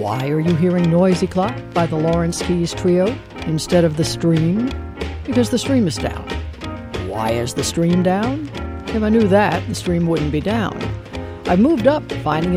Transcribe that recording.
Why are you hearing Noisy Clock by the Lawrence Keys Trio instead of The Stream? Because the stream is down. Why is the stream down? If I knew that, the stream wouldn't be down. I've moved up, finding